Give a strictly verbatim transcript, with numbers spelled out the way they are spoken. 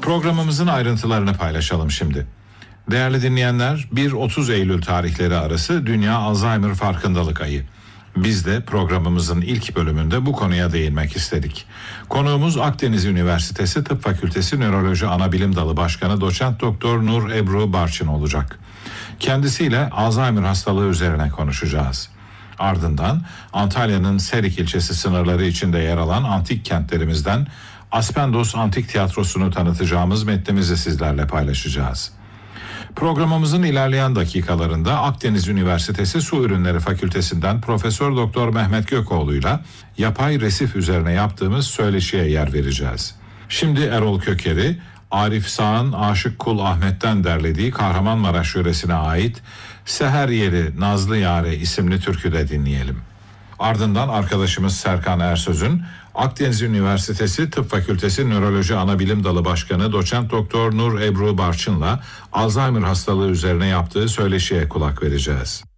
Programımızın ayrıntılarını paylaşalım şimdi. Değerli dinleyenler, bir otuz Eylül tarihleri arası Dünya Alzheimer Farkındalık Ayı. Biz de programımızın ilk bölümünde bu konuya değinmek istedik. Konuğumuz Akdeniz Üniversitesi Tıp Fakültesi Nöroloji Anabilim Dalı Başkanı Doçent Doktor Nur Ebru Barçın olacak. Kendisiyle Alzheimer hastalığı üzerine konuşacağız. Ardından Antalya'nın Serik ilçesi sınırları içinde yer alan antik kentlerimizden Aspendos Antik Tiyatrosu'nu tanıtacağımız metnimizi sizlerle paylaşacağız. Programımızın ilerleyen dakikalarında Akdeniz Üniversitesi Su Ürünleri Fakültesinden Profesör Doktor Mehmet Gökoğlu'yla yapay resif üzerine yaptığımız söyleşiye yer vereceğiz. Şimdi Erol Köker'i Arif Sağ'ın Aşık Kul Ahmet'ten derlediği Kahramanmaraş yöresine ait Seher Yeri Nazlı Yare isimli türküde dinleyelim. Ardından arkadaşımız Serkan Ersöz'ün Akdeniz Üniversitesi Tıp Fakültesi Nöroloji Anabilim Dalı Başkanı Doçent Doktor Nur Ebru Barçın'la Alzheimer hastalığı üzerine yaptığı söyleşiye kulak vereceğiz.